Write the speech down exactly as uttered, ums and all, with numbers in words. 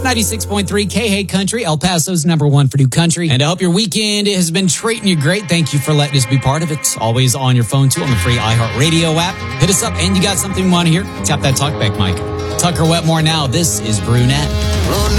ninety-six point three K-Hey Country, El Paso's number one for new country. And I hope your weekend has been treating you great. Thank you for letting us be part of it. Always on your phone, too, on the free iHeartRadio app. Hit us up, and you got something you want to hear? Tap that talkback mic. Tucker Wetmore now. This is Brunette.